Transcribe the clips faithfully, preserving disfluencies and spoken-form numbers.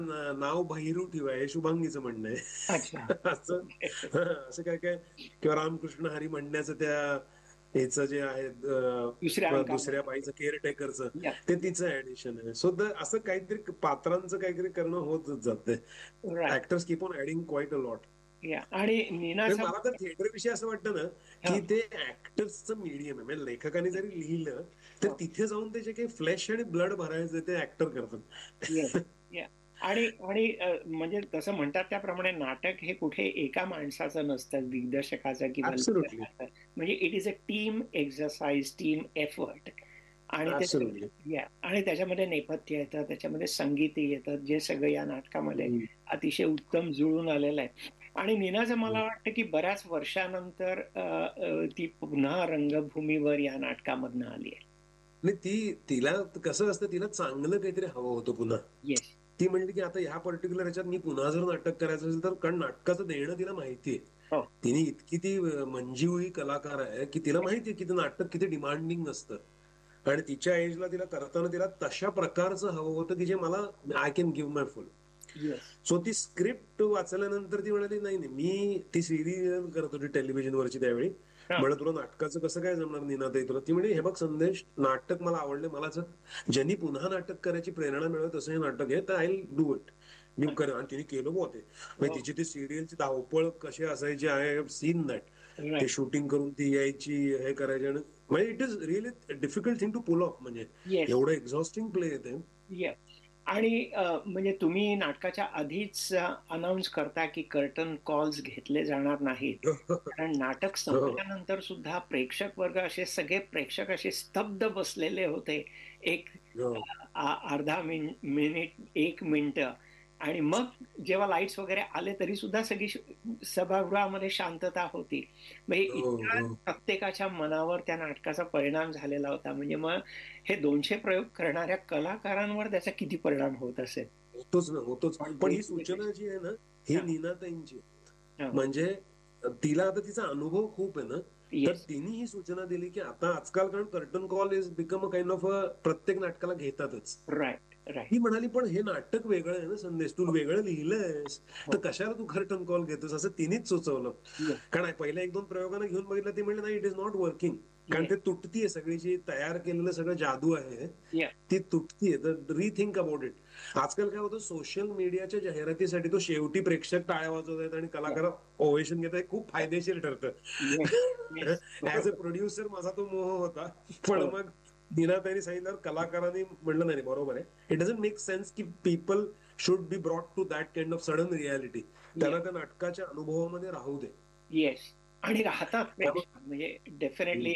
ना- नाव बहिरू ठेवा हे शुभांगीचं म्हणणं अच्छा. आहे. असं हं, असं काय काय किंवा रामकृष्ण हरी म्हणण्याचं त्या ह्याचं जे आहे दुसऱ्या अं, दुसऱ्या अंकामध्ये. बाईचं केअरटेकरचं या ते तिचं ऍडिशन आहे. सो द असं काहीतरी पात्रांचं काहीतरी करणं होतच जातंय. Right. Actors keep on adding quiet a lot. या आणि नीना मला तर झा- थिएटर विषयी असं वाटतं ना हा, की ते ऍक्टर्सचं मीडियम आहे. म्हणजे लेखकाने जरी लिहिलं तर हा. तिथे जाऊन त्याचे काही फ्लॅश आणि ब्लड भरायचं ते ऍक्टर येस. करतात. या आणि आणि अ, म्हणजे तसं म्हणतात त्याप्रमाणे नाटक हे कुठे एका माणसाचं नसतं, दिग्दर्शकाचं किंवा ऍब्सोल्युटली. लेखकाचं. म्हणजे it is a team exercise, team effort. आणि ते ऍब्सोल्युटली. सगळं या आणि त्याच्यामध्ये नेपथ्य येतं, त्याच्यामध्ये संगीतही येतं, जे सगळं या नाटकामध्ये अतिशय उत्तम जुळून आलेलं आहे. आणि नीनाचं मला वाटतं की बऱ्याच वर्षानंतर अ, अ, ती पुन्हा रंगभूमीवर या नाटकामधनं आली आहे. आणि ती तिला कसं असतं, तिला चांगलं काहीतरी हवं होतं पुन्हा. येस. ती म्हणली की आता ह्या पर्टिक्युलर ह्याच्यात मी पुन्हा जर नाटक करायचं असेल तर, कारण नाटकाचं देणं तिला माहितीये. हो. तिने इतकी ती अं, मंजीवळी कलाकार आहे की तिला माहितीये की ते नाटक किती डिमांडिंग असतं. आणि तिच्या एजला तिला करताना तिला तशा प्रकारचं हवं होतं की जे मला I can give my full. Yes. So ती स्क्रिप्ट वाचल्यानंतर ती म्हणाली नाही नाही मी ती सिरियल करत होती टेलिव्हिजनवरची त्यावेळी. हा. म्हणलं तुला नाटकाचं कसं काय जमणार नीनाताई तुला. ती म्हणजे हे बघ संदेश, नाटक मला आवडले, मला जर ज्यांनी पुन्हा नाटक करायची प्रेरणा मिळत असं हे नाटक आहे तर आय डू इट. मी करेन. आणि तिने केलं बुवा ते. म्हणजे हो. तिची ती सिरियलची धावपळ कशी असायची, आय हॅव सीन दॅट. ते राईट. शूटिंग करून ती यायची हे करायची आणि म्हणजे it is really difficult thing to pull of. म्हणजे येस. एवढं एक्झॉस्टिंग प्ले येते. येस. आणि अ, म्हणजे तुम्ही नाटकाच्या आधीच अनाऊन्स करता की कर्टन कॉल्स घेतले जाणार नाहीत. कारण नाटक हो. संपल्यानंतर सुद्धा प्रेक्षक वर्ग असे सगळे प्रेक्षक असे स्तब्ध बसलेले होते. एक हो. अ, अर्धा मिन मिनिट, एक मिनिटं. आणि मग जेव्हा लाईट्स वगैरे आले तरी सुद्धा सगळी श- सभागृहामध्ये शांतता होती. म्हणजे हो. इतका हो. प्रत्येकाच्या मनावर त्या नाटकाचा परिणाम झालेला होता. म्हणजे मग हे दोनशे प्रयोग करणाऱ्या कलाकारांवर त्याचा किती परिणाम होत असेल. होतोच ना, होतोच. पण पण ते ही सूचना जी आहे ना, ही हा, नीनाताईंची आहे. हा. म्हणजे तिला आता तिचा अनुभव खूप आहे ना, तर येस. तिने ही सूचना दिली की आता आजकाल कारण curtain call is become a kind of a प्रत्येक नाटकाला घेतातच. राईट. राईट. ती म्हणाली पण हे नाटक वेगळं आहे ना संदेश, तू वेगळं लिहिलंयस तर हो. कशाला तू कर्टन कॉल घेतोस असं तिनेच सुचवलं. येस. कारण पहिल्या एक दोन प्रयोगाने घेऊन बघितलं, ती म्हणली नाही इट इज नॉट वर्किंग. कारण येस. ते तुटतीये, सगळी जी तयार केलेलं सगळं जादू आहे येस. ती तुटतीये. तर रिथिंक अबाउट इट. आजकाल काय होतं, सोशल मीडियाच्या जाहिरातीसाठी तो शेवटी प्रेक्षक टाळ्या वाजवत आहेत आणि कलाकार ओवेशन घेत आहेत, खूप फायदेशीर ठरतं. येस. येस. ऍज अ बरोबर. प्रोड्युसर माझा तो मोह होता. पण हो. मग नीनाताईंनी सांगितल्यावर कलाकारांनी म्हणलं नाही नाही, बरोबर आहे. इट डझंट मेक सेन्स की people should be brought to that kind of sudden reality. Yes. त्यांना त्या नाटकाच्या अनुभवामध्ये राहू दे. येस. आणि राहतात त्यामुळे प्रेक्षक म्हणजे डेफिनेटली.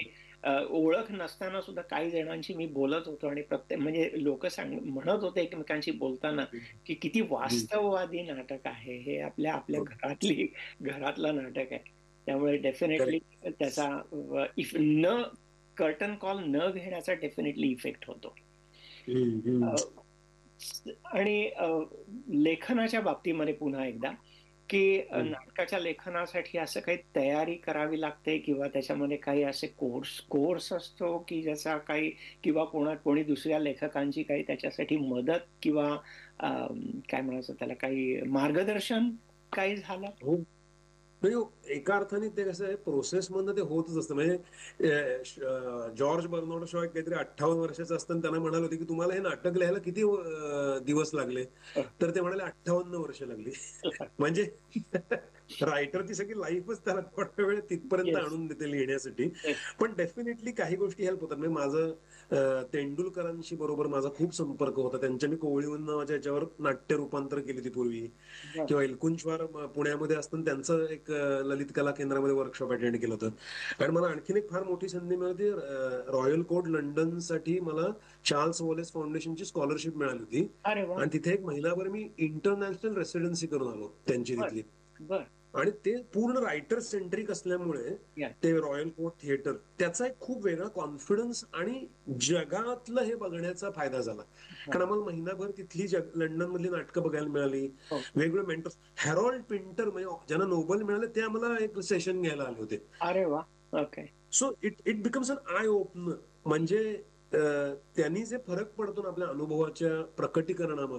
ओळख नसताना सुद्धा काही जणांशी मी बोलत होतो आणि प्रत्येक म्हणजे लोक सांग म्हणत होते एकमेकांशी बोलताना की किती वास्तववादी नाटक आहे हे. आपल्या आपल्या घरातली घरातलं नाटक आहे. त्यामुळे डेफिनेटली करेक्ट. त्याचा अ, इफ न कर्टन कॉल न घेण्याचा डेफिनेटली इफेक्ट होतो. अ, आणि अ, लेखनाच्या बाबतीमध्ये पुन्हा एकदा की अ, नाटकाच्या लेखनासाठी असं काही तयारी करावी लागते किंवा त्याच्यामध्ये काही असे कोर्स कोर्स असतो की ज्याचा काही किंवा कोणा कोणी दुसऱ्या लेखकांची काही त्याच्यासाठी मदत किंवा अम, काय म्हणायचं त्याला काही मार्गदर्शन काही झालं. हो. म्हणजे एका अर्थाने ते कसं आहे, प्रोसेस मधनं ते होतच असतं. म्हणजे अ, श- अ, जॉर्ज बर्नार्डो शॉ एक काहीतरी अठ्ठावन्न वर्षाचं असताना त्यांना म्हणाले होते की तुम्हाला हे नाटक लिहायला किती अ, दिवस लागले. तर ते म्हणाले अठ्ठावन्न वर्ष लागली. म्हणजे रायटरची सगळी लाईफच त्याला थोड्या वेळ तिथपर्यंत येस. आणून देते लिहिण्यासाठी. येस. पण डेफिनेटली काही गोष्टी हेल्प होतात. म्हणजे माझं अ, तेंडुलकरांशी बरोबर माझा खूप संपर्क होता. त्यांच्या मी कोवळीवन नावाच्या याच्यावर नाट्य रूपांतर केली होती पूर्वी. बर. किंवा एलकुंचवार म- पुण्यामध्ये असताना त्यांचं एक अ, ललित कला केंद्रामध्ये वर्कशॉप अटेंड केलं होतं. आणि मला आणखीन एक फार मोठी संधी मिळाली. रॉयल कोर्ट लंडन साठी मला चार्ल्स वॉलेस फाउंडेशनची स्कॉलरशिप मिळाली होती. अरे वा. आणि तिथे एक महिनाभर मी इंटरनॅशनल रेसिडेन्सी करून आलो त्यांची बर. तिथली. बर. आणि ते पूर्ण रायटर सेंट्रिक असल्यामुळे या. ते रॉयल कोर्ट थिएटर त्याचा एक खूप वेगळा कॉन्फिडन्स आणि जगातलं हे बघण्याचा फायदा झाला. हा. कारण आम्हाला महिनाभर तिथली जग लंडन मधली नाटकं बघायला मिळाली. हो. वेगवेगळे मेंटर्स, हॅरॉल्ड पिंटर म्हणजे ज्यांना नोबेल मिळाले ते आम्हाला एक सेशन घ्यायला आले होते. अरे वा. Okay. So it it becomes an I opener. म्हणजे अ, त्यांनी जे फरक पडतो ना आपल्या अनुभवाच्या प्रकटीकरणामध्ये,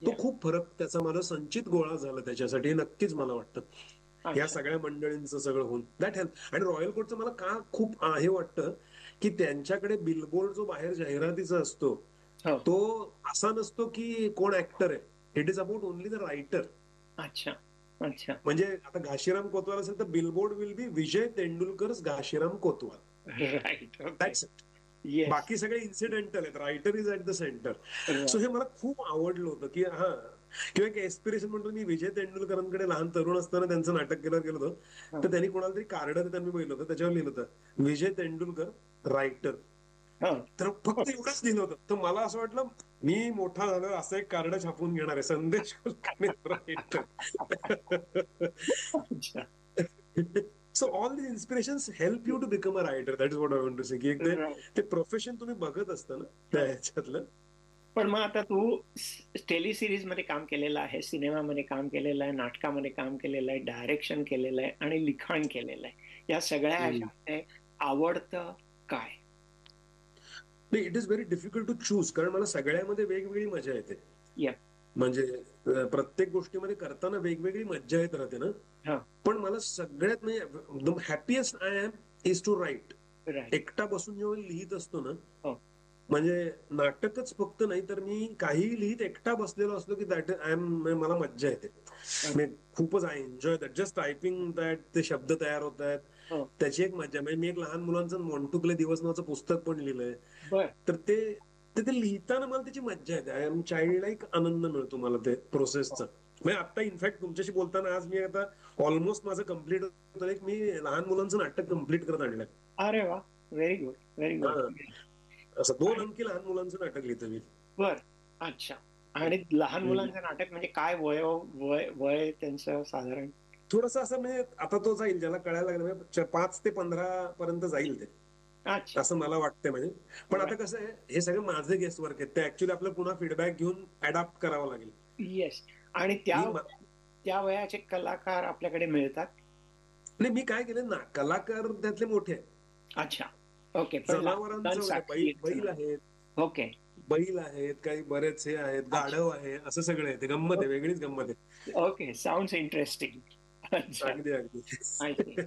तो खूप फरक त्याचा मला संचित गोळा झाला त्याच्यासाठी, हे नक्कीच मला वाटतं या सगळ्या मंडळींचं सगळं होऊन दॅट हेल्प. आणि रॉयल कोटचं मला का खूप हे वाटतं की त्यांच्याकडे बिलबोर्ड जो बाहेर जाहिरातीचा असतो तो असा नसतो की कोण ऍक्टर आहे, it is about only the writer. अच्छा अच्छा. म्हणजे आता घाशीराम कोतवाल असेल तर billboard will be Vijay Tendulkar Ghashiram Kotwal. Right. That's it. बाकी सगळे इन्सिडेंटल आहेत, writer is at the centre. So हे मला खूप आवडलं होतं की हा, किंवा एक एस्पिरेशन म्हणतो. मी विजय तेंडुलकरांकडे लहान तरुण असताना त्यांचं नाटक केलं गेलो होतं, तर त्यांनी कोणाला तरी कार्ड त्यांनी बघितलं होतं, त्याच्यावर लिहिलं होतं विजय तेंडुलकर रायटर. तर फक्त एवढंच लिहिलं होतं. तर मला असं वाटलं मी मोठा झालो असं एक कार्ड छापून घेणार आहे, संदेश writer. So all these inspirations help you to become a writer. That is what I want to से. की एक ते प्रोफेशन तुम्ही बघत असता ना त्या ह्याच्यातलं. पण मग आता तू टेलिसिरीज मध्ये काम केलेलं आहे, सिनेमामध्ये काम केलेलं आहे, नाटकामध्ये काम केलेलं आहे, डायरेक्शन केलेलं आहे आणि लिखाण केलेलं आहे. या सगळ्या ह्याच्यामध्ये आवडतं काय? नाही, it is very difficult to choose, कारण मला सगळ्यामध्ये वेगवेगळी मजा येते. म्हणजे प्रत्येक गोष्टीमध्ये करताना वेगवेगळी मज्जा येत राहते ना. पण मला सगळ्यात म्हणजे the happiest I am is to right. एकटा बसून जेव्हा लिहित असतो ना, म्हणजे नाटकच फक्त नाही तर मी काहीही लिहित एकटा बसलेलो असलो की दॅट आय एम, मला मज्जा येते. खूपच I enjoy that, just typing that. ते शब्द तयार होत आहेत त्याची एक मजा. म्हणजे मी एक लहान मुलांचं मोंटुकले दिवस नावाचं पुस्तक पण लिहिलंय, तर ते ते लिहिताना मला त्याची मज्जा येते. आय एम चाइल्ड लाईक, आनंद मिळतो मला ते प्रोसेसचा. म्हणजे आता इनफॅक्ट तुमच्याशी बोलताना आज मी आता ऑलमोस्ट माझं कम्प्लीट होतं, एक मी लहान मुलांचं नाटक कम्प्लीट करत आणलंय. अरे वा, व्हेरी गुड व्हेरी गुड. असं दोन अंकी लहान मुलांचं नाटक लिहितं मी. बर, अच्छा. आणि लहान मुलांचं नाटक म्हणजे काय वय वय वय त्यांचं साधारण? थोडस असं म्हणजे आता तो जाईल ज्याला कळायला लागलं पाच ते पंधरा पर्यंत जाईल ते, असं मला वाटतंय. म्हणजे पण आता कसं आहे, हे सगळं माझे गेस्ट वर्क आहेत, ते ऍक्च्युली आपल्याला पुन्हा फीडबॅक घेऊन अडॅप्ट करावं लागेल. येस. आणि त्या त्या वयाचे कलाकार आपल्याकडे मिळतात? नाही, मी काय केलं ना, कलाकार त्यातले मोठे आहेत. अच्छा, ओके. जनावरांचं बैल आहेत, ओके, बैल आहेत, काही बरेच हे आहेत, गाढव आहे, असं सगळं आहे. ते गंमत आहे, वेगळीच गंमत आहे. Okay, sounds interesting. अगदी अगदी.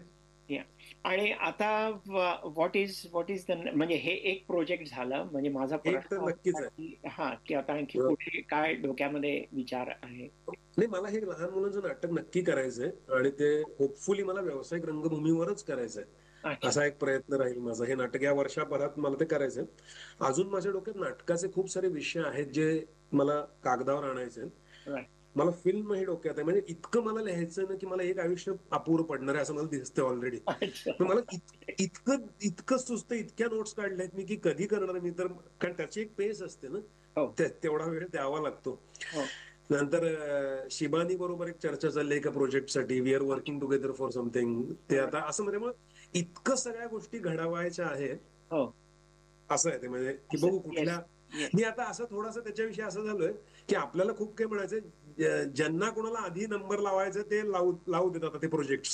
आणि आता what is what is the, म्हणजे हे एक प्रोजेक्ट झालं, म्हणजे माझा प्रश्न नक्कीच आहे हा की आता आणखी पुढे काय डोक्यामध्ये विचार आहे? नाही, मला हे लहान मुलांचं नाटक नक्की करायचंय आणि ते होपफुली मला व्यावसायिक रंगभूमीवरच करायचंय. असा एक प्रयत्न राहील माझा. हे नाटक या वर्षाभरात मला ते करायचंय. अजून माझ्या डोक्यात नाटकाचे खूप सारे विषय आहेत जे मला कागदावर आणायचे. मला फिल्म हे डोक्यात आहे. म्हणजे इतकं मला लिहायचं ना की मला एक आयुष्य अपूर्ण पडणार आहे असं मला दिसतंय ऑलरेडी. मला इतकं इतकं सुचतं, इतक्या नोट्स काढल्यात मी की कधी करणार मी. तर कारण त्याची एक पेस असते ना, तेवढा वेळ द्यावा लागतो. नंतर शिबानी बरोबर एक चर्चा चालली एका प्रोजेक्टसाठी. We R working together for something. ते आता असं म्हणजे मग इतकं सगळ्या गोष्टी घडवायच्या आहेत, असं आहे ते. म्हणजे की बघू कुठल्या. मी आता असं थोडंसं त्याच्याविषयी असं झालोय की आपल्याला खूप काही म्हणायचं, ज्यांना कोणाला आधी नंबर लावायचं ते लावू लावू देतात ते प्रोजेक्ट.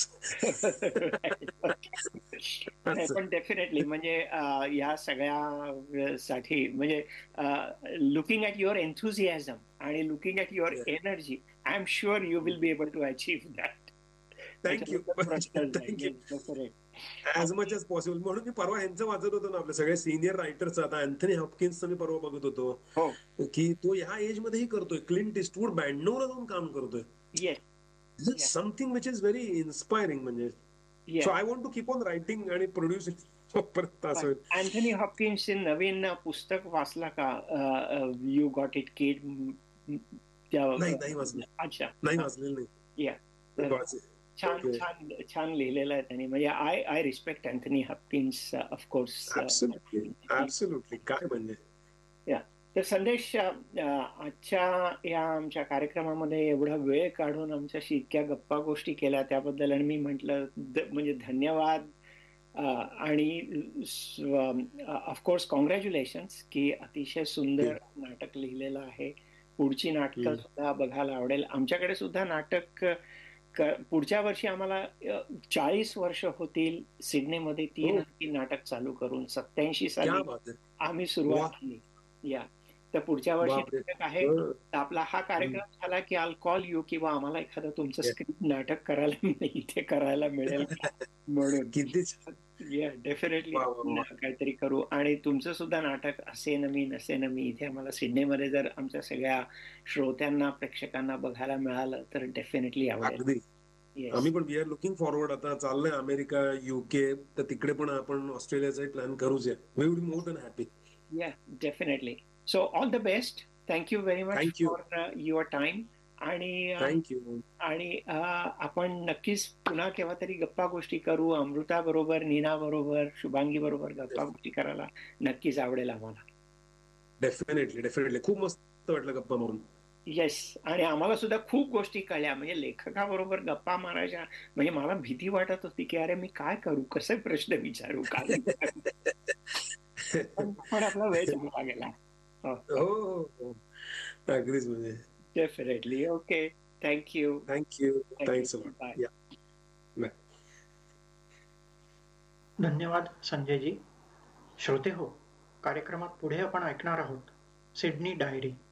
पण डेफिनेटली म्हणजे या सगळ्यासाठी म्हणजे लुकिंग ॲट युअर एन्थुझियाझम आणि looking at your energy, I am sure you will be able to achieve that. Thank you thank you as much age possible. म्हणून मी परवा ह्यांचं वाचत होतो ना, आपले सगळे सिनियर रायटरचं. आता अँथनी हॉपकिन्सचं मी परवा बघत होतो की तो ह्या एज मध्येही करतोय. क्लिंट इस्टवूड ब्याण्णवला जाऊन काम करतोय. Something which is very inspiring. म्हणजे so I want to keep on writing आणि प्रोड्युसिंग. अँथनी हॉपकिन्सचे नवीन पुस्तक वाचला का, यू गॉट इट किड? नाही नाही वाचलं. अच्छा, नाही वाचलेलं नाही. छान छान छान लिहिलेलं आहे त्यांनी. म्हणजे I I respect Anthony Hopkins of course. Absolutely. काय म्हणजे या तर संदेश, आजच्या या आमच्या कार्यक्रमामध्ये एवढा वेळ काढून आमच्याशी इतक्या गप्पा गोष्टी केल्या त्याबद्दल, आणि मी म्हटलं म्हणजे धन्यवाद. आणि ऑफकोर्स कॉंग्रॅच्युलेशन्स की अतिशय सुंदर नाटक लिहिलेलं आहे. पुढची नाटकं सुद्धा बघायला आवडेल. आमच्याकडे सुद्धा नाटक पुढच्या वर्षी आम्हाला चाळीस वर्ष होतील सिडनीमध्ये तीन अंकी नाटक चालू करून. सत्याऐंशी साली आम्ही सुरुवात केली. या तर पुढच्या वर्षी बापरे. नाटक आहे हं. तर आपला हा कार्यक्रम झाला की आल कॉल यू किंवा आम्हाला एखादं तुमचं Yeah. स्क्रिप्ट नाटक करायला इथे करायला मिळेल का म्हणून किती छान. डेफिनेटली वा वा आपण वा. काहीतरी करू. आणि तुमचं सुद्धा नाटक असे न मी नसे न मी इथे आम्हाला सिडनीमध्ये जर आमच्या सगळ्या श्रोत्यांना प्रेक्षकांना बघायला मिळालं तर डेफिनेटली आवडेल. अगदी. येस. आम्ही पण वी आर लुकिंग फॉरवर्ड. आता चाललंय अमेरिका, युके, तर तिकडे पण आपण ऑस्ट्रेलियाचा प्लॅन करूच. We would more than happy. या definitely. So all the best. Thank you very much thank you. For your time. आणि अ, थँक यू. आणि अ, आपण नक्कीच पुन्हा केव्हा तरी गप्पा गोष्टी करू. अमृता बरोबर, नीना बरोबर, शुभांगी बरोबर गप्पा गोष्टी करायला नक्कीच आवडेल आम्हाला. Definitely definitely. खूप मस्त वाटलं गप्पा मारून. येस. आणि आम्हाला सुद्धा खूप गोष्टी कळल्या. म्हणजे लेखकाबरोबर गप्पा मारायच्या म्हणजे मला भीती वाटत होती की अरे मी काय करू, कसे प्रश्न विचारू, काय विचारू. पण पण आपला वेळ चांगला गेला. हो, हो हो हो. अगदीच म्हणजे. Definitely. Okay. Thank you. Thank you. Thank you. Thanks a lot. Bye. या. बाय. धन्यवाद संजयजी. श्रोते हो, कार्यक्रमात पुढे आपण ऐकणार आहोत सिडनी डायरी.